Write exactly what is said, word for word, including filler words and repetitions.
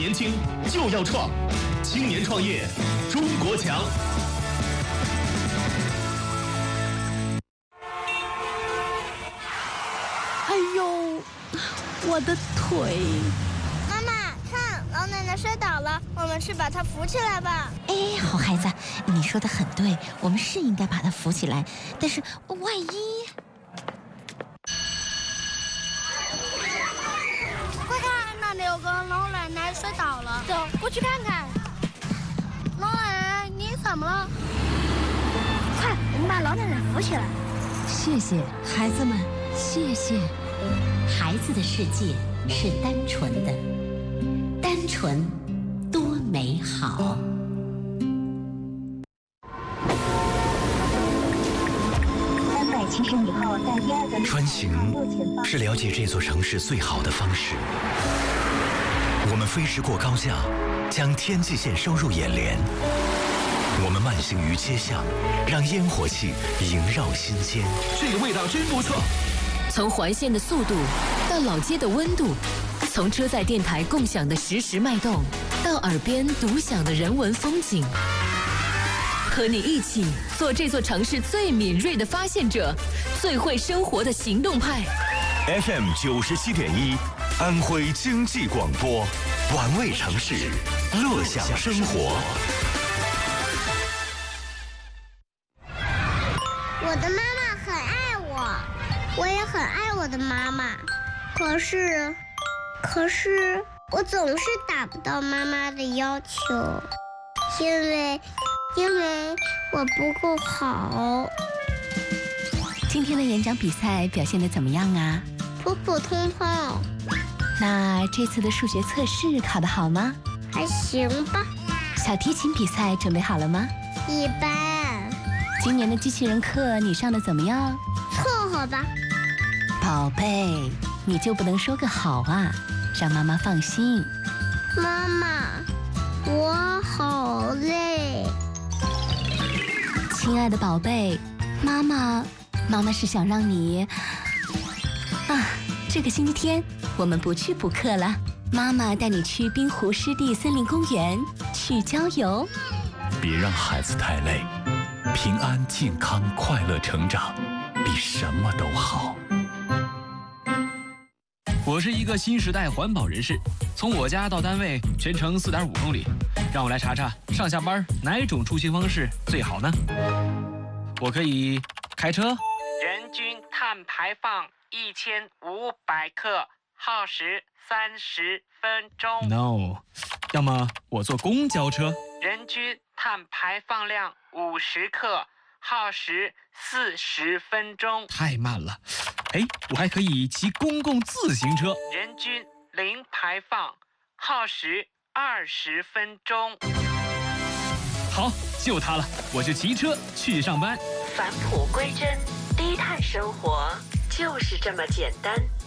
年轻就要创，青年创业中国强。 哎呦，我的腿！ 妈妈，看，老奶奶摔倒了，我们去把她扶起来吧。 哎，好孩子，你说的很对，我们是应该把她扶起来，但是万一…… 快看，那里有个老奶奶摔倒了，走，过去看看。老奶奶，你怎么了？快，我们把老奶奶扶起来。 谢谢孩子们，谢谢。 孩子的世界是单纯的，单纯多美好。 三百七十米后，在第二个穿行是了解这座城市最好的方式。我们飞驰过高架，将天际线收入眼帘。我们慢行于街巷，让烟火气萦绕心间。 这个味道真不错。 从环线的速度到老街的温度，从车载电台共享的实时脉动，到耳边独享的人文风景，和你一起做这座城市最敏锐的发现者，最会生活的行动派。 F M 九十七点一，安徽经济广播，玩味城市，乐享生活。 我的妈妈很爱我，我也很爱我的妈妈。可是，可是我总是达不到妈妈的要求，因为，因为我不够好。 今天的演讲比赛表现得怎么样啊？ 普普通通。 那这次的数学测试考得好吗？ 还行吧。 小提琴比赛准备好了吗？ 一般。 今年的机器人课你上的怎么样？ 凑合吧。 宝贝，你就不能说个好啊，让妈妈放心。 妈妈，我好累。 亲爱的宝贝，妈妈，妈妈是想让你啊，这个星期天我们不去补课了，妈妈带你去滨湖湿地森林公园去郊游。 别让孩子太累，平安、健康、快乐成长，比什么都好。 我是一个新时代环保人士，从我家到单位全程四点五公里，让我来查查上下班哪种出行方式最好呢？我可以开车， 人均碳排放一千五百克，耗时三十分钟。 No， 要么我坐公交车， 人均碳排放量五十克，耗时四十分钟。 太慢了。哎，我还可以骑公共自行车， 人均零排放，耗时二十分钟。 好，就它了，我就骑车去上班。 返璞归真，低碳生活就是这么简单。